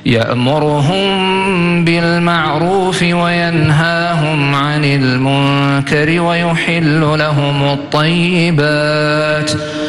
يأمرهم بالمعروف وينهاهم عن المنكر ويحل لهم الطيبات